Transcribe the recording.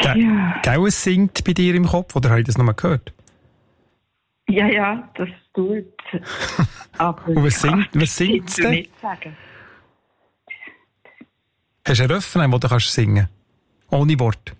Gell, es singt bei dir im Kopf, oder habe ich das nochmal gehört? Ja, das tut. Aber und was singt es denn? Nicht sagen. Hast du einen Refrain, den du singen kannst? Ohne Wort?